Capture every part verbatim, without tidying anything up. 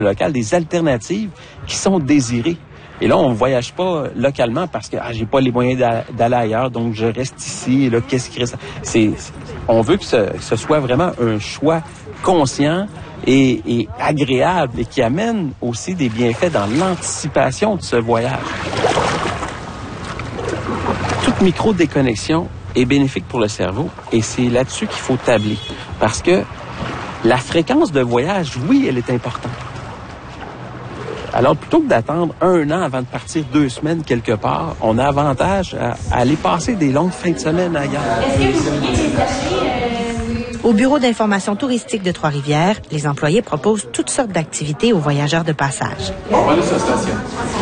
local, des alternatives qui sont désirées. Et là, on ne voyage pas localement parce que ah, j'ai pas les moyens d'aller ailleurs, donc je reste ici. Et là, qu'est-ce qui reste? C'est, on veut que ce, ce soit vraiment un choix conscient et, et agréable et qui amène aussi des bienfaits dans l'anticipation de ce voyage. Toute micro-déconnexion est bénéfique pour le cerveau et c'est là-dessus qu'il faut tabler. Parce que la fréquence de voyage, oui, elle est importante. Alors, plutôt que d'attendre un an avant de partir deux semaines quelque part, on a avantage à, à aller passer des longues fins de semaine ailleurs. Au Bureau d'information touristique de Trois-Rivières, les employés proposent toutes sortes d'activités aux voyageurs de passage. On va aller sur la station.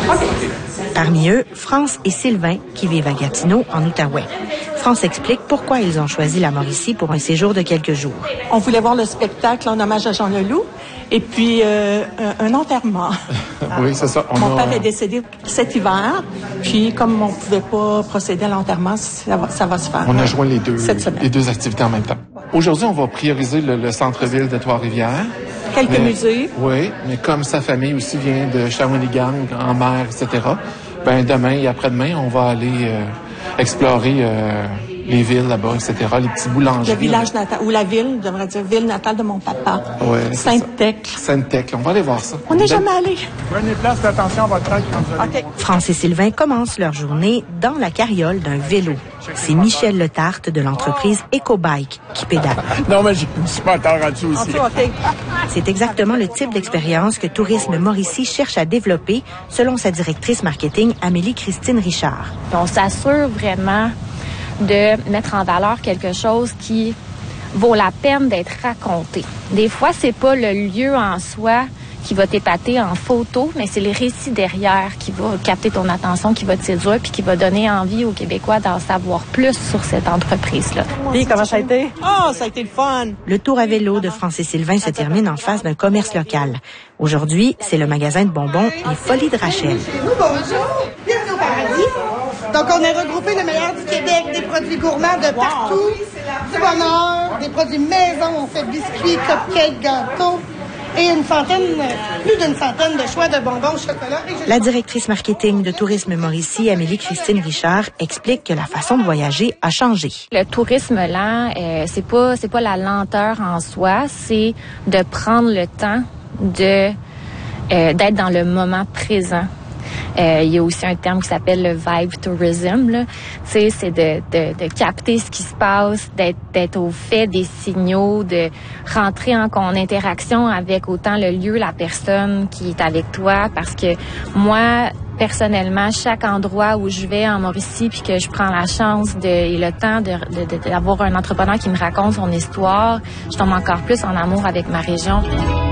Parmi eux, France et Sylvain, qui vivent à Gatineau, en Outaouais. France explique pourquoi ils ont choisi la Mauricie pour un séjour de quelques jours. On voulait voir le spectacle en hommage à Jean Leloup et puis euh, un, un enterrement. Oui, c'est ça. On Mon a... père est décédé cet hiver, puis comme on ne pouvait pas procéder à l'enterrement, ça va, ça va se faire. On a joint les deux, cette les deux activités en même temps. Aujourd'hui, on va prioriser le, le centre-ville de Trois-Rivières. Quelques mais, musées. Oui, mais comme sa famille aussi vient de Shawinigan, en mer, et cetera, ben demain et après-demain, on va aller euh, explorer euh, les villes là-bas, et cetera, les petits boulangeries. Le village natal, ou la ville, je devrais dire, ville natale de mon papa. Oui. Sainte-Thècle. Sainte-Thècle, on va aller voir ça. On n'est jamais allé. Prenez place, faites attention à votre tête quand vous allez. Okay. France et Sylvain commencent leur journée dans la carriole d'un vélo. C'est Michel Letarte de l'entreprise EcoBike qui pédale. Non, mais je me suis pas encore rendu aussi. Okay. C'est exactement le type d'expérience que Tourisme Mauricie cherche à développer, selon sa directrice marketing Amélie-Christine Richard. On s'assure vraiment de mettre en valeur quelque chose qui vaut la peine d'être raconté. Des fois, c'est pas le lieu en soi qui va t'épater en photo, mais c'est les récits derrière qui va capter ton attention, qui va te séduire, puis qui va donner envie aux Québécois d'en savoir plus sur cette entreprise-là. Puis, comment ça a été? Oh, ça a été le fun! Le tour à vélo de France et Sylvain se termine en face d'un commerce local. Aujourd'hui, c'est le magasin de bonbons Les Folies de Rachel. Nous, bonjour! Bienvenue au paradis! Donc, on a regroupé le meilleur du Québec, des produits gourmands de partout, du bonheur, des produits maison, on fait biscuits, cupcakes, gâteaux, et une centaine, plus d'une centaine de choix de bonbons au chocolat. La directrice marketing de Tourisme Mauricie, Amélie-Christine Richard, explique que la façon de voyager a changé. Le tourisme lent, euh, c'est pas c'est pas la lenteur en soi, c'est de prendre le temps de euh, d'être dans le moment présent. Euh, il y a aussi un terme qui s'appelle le vibe tourism. Là. Tu sais, c'est de, de, de capter ce qui se passe, d'être, d'être au fait des signaux, de rentrer en, en interaction avec autant le lieu, la personne qui est avec toi. Parce que moi, personnellement, chaque endroit où je vais en Mauricie puis que je prends la chance de, et le temps de, de, de, d'avoir un entrepreneur qui me raconte son histoire, je tombe encore plus en amour avec ma région.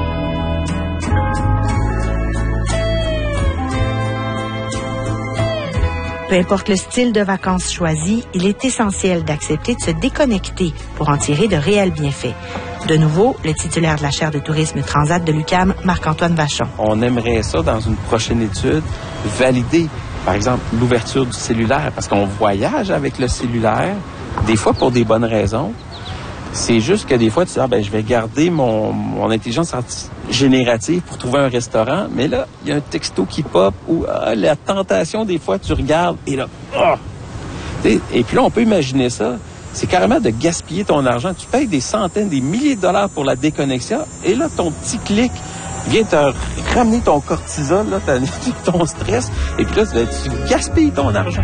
Peu importe le style de vacances choisi, il est essentiel d'accepter de se déconnecter pour en tirer de réels bienfaits. De nouveau, le titulaire de la chaire de tourisme Transat de l'U Q A M, Marc-Antoine Vachon. On aimerait ça, dans une prochaine étude, valider, par exemple, l'ouverture du cellulaire, parce qu'on voyage avec le cellulaire, des fois pour des bonnes raisons. C'est juste que des fois, tu dis, ah ben, je vais garder mon, mon intelligence générative pour trouver un restaurant, mais là, il y a un texto qui pop ou ah, la tentation, des fois, tu regardes et là, ah! Et puis là, on peut imaginer ça. C'est carrément de gaspiller ton argent. Tu payes des centaines, des milliers de dollars pour la déconnexion et là, ton petit clic vient te ramener ton cortisol, là, ton stress, et puis là, tu gaspilles ton argent.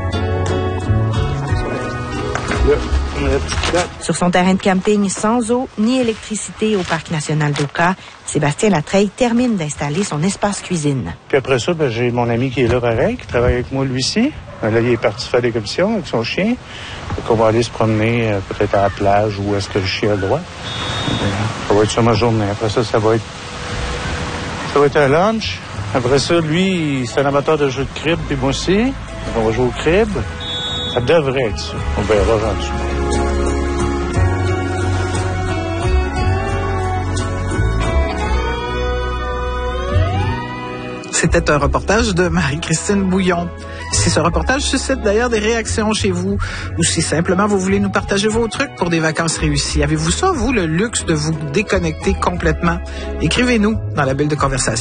Sur son terrain de camping sans eau ni électricité au Parc national d'Oka, Sébastien Latreille termine d'installer son espace cuisine. Puis après ça, ben, j'ai mon ami qui est là pareil, qui travaille avec moi lui aussi. Là, il est parti faire des commissions avec son chien. Donc, on va aller se promener euh, peut-être à la plage où est-ce que le chien a le droit. Ça va être ça ma journée. Après ça, ça va être ça va être un lunch. Après ça, lui, c'est un amateur de jeux de crib, puis moi aussi. Donc, on va jouer au crib. Ça devrait être ça. On verra rendu. C'était un reportage de Marie-Christine Bouillon. Si ce reportage suscite d'ailleurs des réactions chez vous, ou si simplement vous voulez nous partager vos trucs pour des vacances réussies, avez-vous ça, vous, le luxe de vous déconnecter complètement? Écrivez-nous dans la bulle de conversation.